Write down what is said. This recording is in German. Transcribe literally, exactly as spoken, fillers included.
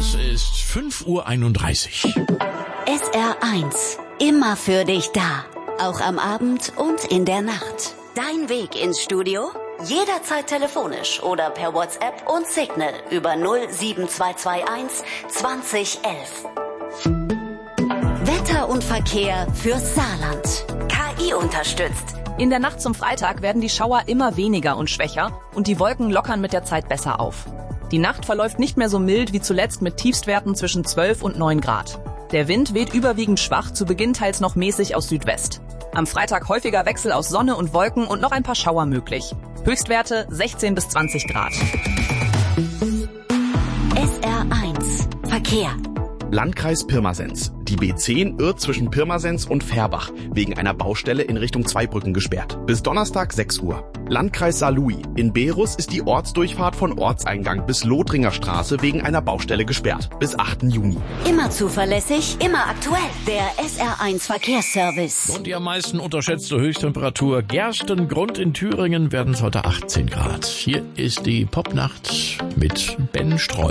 Es ist fünf Uhr einunddreißig. S R eins. Immer für dich da. Auch am Abend und in der Nacht. Dein Weg ins Studio? Jederzeit telefonisch oder per WhatsApp und Signal über null sieben zwei zwei eins zwanzig elf. Wetter und Verkehr fürs Saarland. K I unterstützt. In der Nacht zum Freitag werden die Schauer immer weniger und schwächer und die Wolken lockern mit der Zeit besser auf. Die Nacht verläuft nicht mehr so mild wie zuletzt mit Tiefstwerten zwischen zwölf und neun Grad. Der Wind weht überwiegend schwach, zu Beginn teils noch mäßig aus Südwest. Am Freitag häufiger Wechsel aus Sonne und Wolken und noch ein paar Schauer möglich. Höchstwerte sechzehn bis zwanzig Grad. S R eins. Verkehr. Landkreis Pirmasens. Die B zehn irrt zwischen Pirmasens und Färbach wegen einer Baustelle in Richtung Zweibrücken gesperrt. Bis Donnerstag sechs Uhr. Landkreis Saarlouis. In Berus ist die Ortsdurchfahrt von Ortseingang bis Lothringer Straße wegen einer Baustelle gesperrt. Bis achten Juni. Immer zuverlässig, immer aktuell. Der S R eins Verkehrsservice. Und die am meisten unterschätzte Höchsttemperatur Gerstengrund in Thüringen werden es heute achtzehn Grad. Hier ist die Popnacht mit Ben Streu.